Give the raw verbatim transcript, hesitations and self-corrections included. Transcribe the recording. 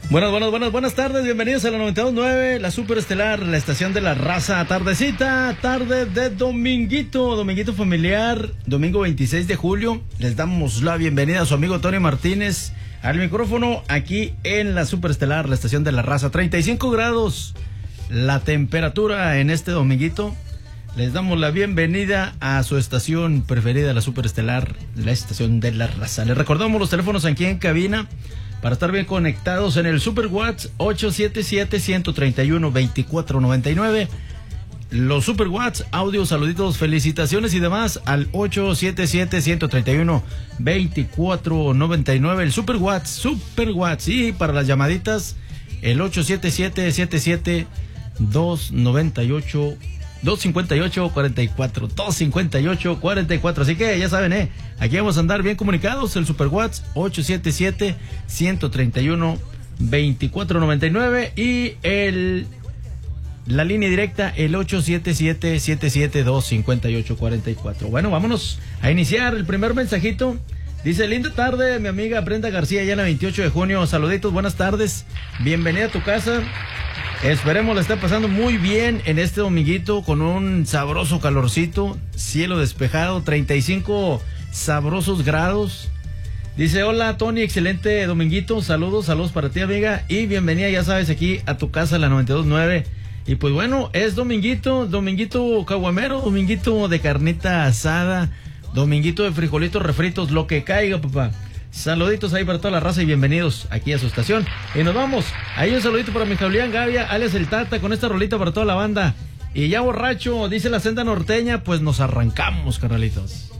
Buenas, buenas, buenas, buenas tardes, bienvenidos a la noventa y dos punto nueve, la Superestelar, la estación de la raza, tardecita, tarde de dominguito, dominguito familiar, domingo veintiséis de julio, les damos la bienvenida a su amigo Tony Martínez, al micrófono, aquí en la Superestelar, la estación de la raza, treinta y cinco grados, la temperatura en este dominguito, les damos la bienvenida a su estación preferida, la Superestelar, la estación de la raza, les recordamos los teléfonos aquí en cabina, para estar bien conectados en el Super Watts ocho siete siete, uno tres uno, dos cuatro nueve nueve. Los Super Watts, audio, saluditos, felicitaciones y demás al ocho siete siete, uno tres uno, dos cuatro nueve nueve. El Super Watts, Super Watts. Y para las llamaditas, el ocho siete siete, siete siete, dos nueve ocho, dos cinco ocho, cuatro cuatro, dos cinco ocho, cuatro cuatro. Así que ya saben, eh, aquí vamos a andar bien comunicados. El Super Watts ocho siete siete, uno tres uno, dos cuatro nueve nueve y el la línea directa el ocho siete siete, siete siete dos, cinco ocho cuatro cuatro. Bueno, vámonos a iniciar el primer mensajito. Dice: linda tarde, mi amiga Brenda García, ya en la veintiocho de junio. Saluditos, buenas tardes. Bienvenida a tu casa. Esperemos la esté pasando muy bien en este dominguito con un sabroso calorcito, cielo despejado, treinta y cinco sabrosos grados. Dice: hola Tony, excelente dominguito, saludos, saludos para ti amiga y bienvenida, ya sabes, aquí a tu casa, la noventa y dos punto nueve. Y pues bueno, es dominguito, dominguito caguamero, dominguito de carnita asada, dominguito de frijolitos refritos, lo que caiga, papá. Saluditos ahí para toda la raza y bienvenidos aquí a su estación. Y nos vamos. Ahí un saludito para mi Julián Gavia, alias el Tata, con esta rolita para toda la banda. Y ya borracho, dice la senda norteña, pues nos arrancamos, carnalitos.